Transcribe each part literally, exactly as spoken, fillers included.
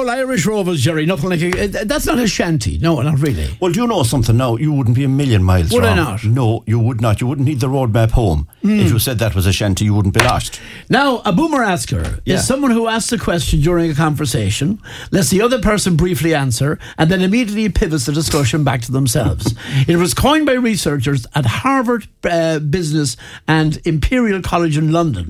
Donegal Irish Rovers, Jerry. Nothing like a, that's not a shanty. No, not really. Well, do you know something now? You wouldn't be a million miles Would wrong. I not? No, you would not. You wouldn't need the road map home. Mm. If you said that was a shanty, you wouldn't be lost. Now, a boomer asker Yeah. is someone who asks a question during a conversation, lets the other person briefly answer, and then immediately pivots the discussion back to themselves. It was coined by researchers at Harvard uh, Business and Imperial College in London.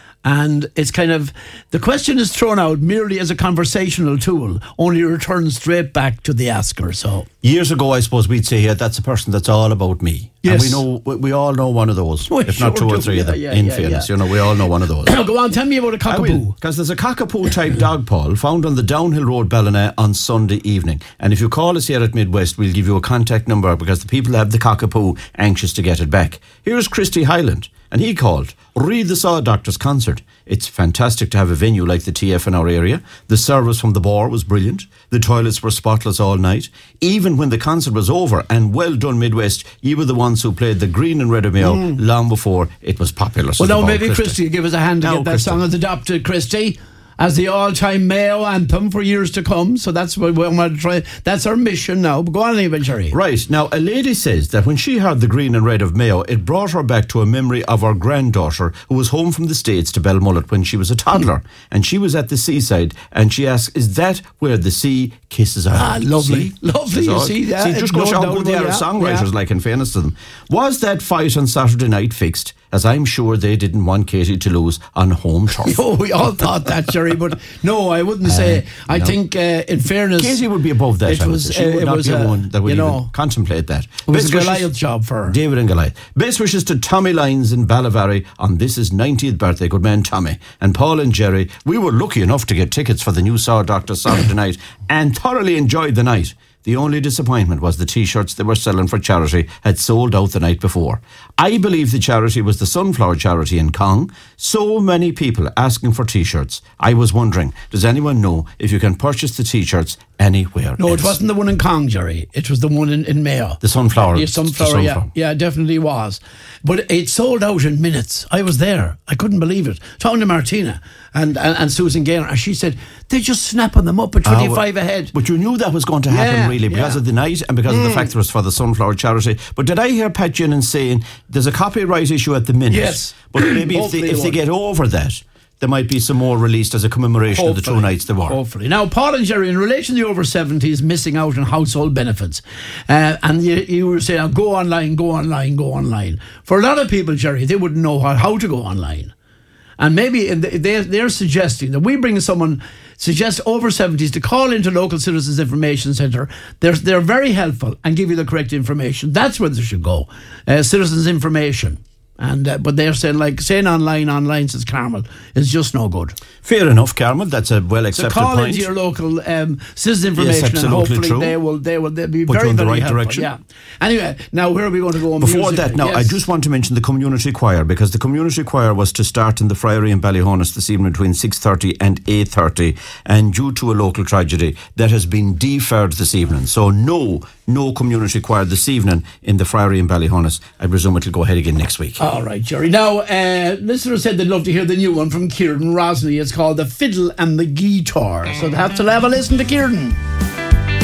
And it's kind of, the question is thrown out merely as a conversational tool, only returns straight back to the asker. So years ago, I suppose we'd say, yeah, that's a person that's all about me. Yes. And we know, we, we all know one of those, We if not sure two or do. three of them, Yeah, in yeah, fairness. yeah. You know, we all know one of those. go on, tell me about a cockapoo. Because there's a cockapoo type dog, Paul, found on the Downhill Road, Ballina, on Sunday evening. And if you call us here at Midwest, we'll give you a contact number because the people have the cockapoo anxious to get it back. Here's Christy Highland, and he called Read the Saw Doctors concert. It's fantastic to have a venue like the T F in our area. The service from the bar was brilliant. The toilets were spotless all night. Even when the concert was over, and well done Midwest, you were the ones who played the Green and Red of Mayo mm. long before it was popular. Well, now maybe Christy, Christy give us a hand to now, get that Christy. song adopted, Christy, as the all-time Mayo anthem for years to come. So that's what we want to try. That's our mission now. But go on, even, Jerry. Right. Now, a lady says that when she heard the Green and Red of Mayo, it brought her back to a memory of her granddaughter who was home from the States to Belmullet when she was a toddler. And she was at the seaside, and she asked, is that where the sea kisses Ireland? Ah, lovely. See? Lovely, you see. Yeah, see, just goes no how doubt good they about are that. songwriters, Yeah. like, in fairness to them. Was that fight on Saturday night fixed? As I'm sure they didn't want Katie to lose on home turf. Oh, we all thought that, Jerry, but no, I wouldn't say. I no. think, uh, in fairness, Katie would be above that. It I would was, say. She uh, would it not was, be uh, one that would you even know, contemplate that. It was Best a wishes- Goliath job for her. David and Goliath. Best wishes to Tommy Lyons in Ballavary on this his ninetieth birthday. Good man, Tommy. And Paul and Jerry, we were lucky enough to get tickets for the new Saw Doctor Saturday night and thoroughly enjoyed the night. The only disappointment was the T-shirts they were selling for charity had sold out the night before. I believe the charity was the Sunflower Charity in Cong. So many people asking for T-shirts. I was wondering, does anyone know if you can purchase the T-shirts anywhere No, else? it wasn't the one in Cong, Jerry. It was the one in, in Mayo. The Sunflower. Yeah, sunflower, the yeah. sunflower. Yeah, it definitely was. But it sold out in minutes. I was there. I couldn't believe it. Talking to Martina and, and, and Susan Gaynor, and she said, they're just snapping them up at twenty-five Ah, well, ahead. But you knew that was going to happen, Yeah, really, because yeah. of the night and because Mm. of the fact that it was for the Sunflower Charity. But did I hear Pat Ginnan saying there's a copyright issue at the minute? Yes. But maybe if Hopefully they, if they they get over that, there might be some more released as a commemoration of the two nights there were. Hopefully. Now, Paul and Jerry, in relation to the over seventies missing out on household benefits, uh, and you, you were saying, oh, go online, go online, go online. For a lot of people, Jerry, they wouldn't know how, how to go online. And maybe they're, they're suggesting that we bring someone, suggest over seventies to call into Local Citizens Information Centre. They're, they're very helpful and give you the correct information. That's where they should go. Uh, Citizens Information. And uh, but they're saying, like, saying online, online, says Carmel, is just no good. Fair enough, Carmel. That's a well So accepted call point. into your local um, citizen information, Yes, and absolutely hopefully true. they will they will they'll be Put you very in the very right helpful. direction. Yeah. Anyway, now where are we going to go on Before musically? that, now, Yes. I just want to mention the community choir, because the community choir was to start in the Friary in Ballyhonus this evening between six thirty and eight thirty, and due to a local tragedy, that has been deferred this evening. So no, no community choir this evening in the Friary in Ballyhonus. I presume it'll go ahead again next week. All right, Jerry. Now, uh, listeners said they'd love to hear the new one from Kieran Rosny. It's called The Fiddle and the Guitar. So they have to have a listen to Kieran.